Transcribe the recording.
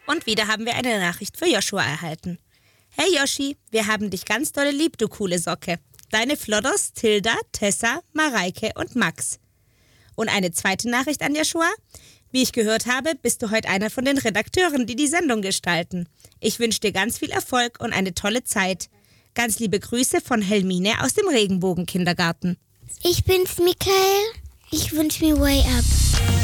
Und wieder haben wir eine Nachricht für Joshua erhalten. Hey Yoshi, wir haben dich ganz dolle lieb, du coole Socke. Deine Flodders, Tilda, Tessa, Mareike und Max. Und eine zweite Nachricht an Joshua. Wie ich gehört habe, bist du heute einer von den Redakteuren, die die Sendung gestalten. Ich wünsche dir ganz viel Erfolg und eine tolle Zeit. Ganz liebe Grüße von Helmine aus dem Regenbogenkindergarten. Ich bin's, Michael. Ich wünsche mir Way Up.